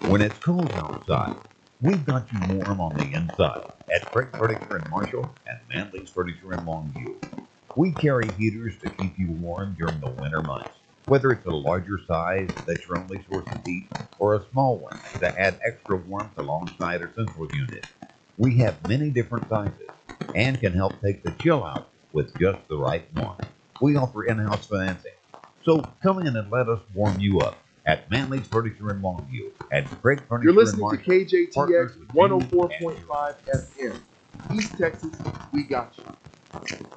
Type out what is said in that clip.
When it's cold outside, we've got you warm on the inside at Craig Furniture in Marshall and Manley's Furniture in Longview. We carry heaters to keep you warm during the winter months. Whether it's a larger size that's your only source of heat or a small one to add extra warmth alongside our central unit, we have many different sizes and can help take the chill out with just the right one. We offer in-house financing. So come in and let us warm you up at Manley's Furniture in Longview and Craig Furniture You're in listening to Marshall. KJTX 104.5 FM. East Texas, we got you.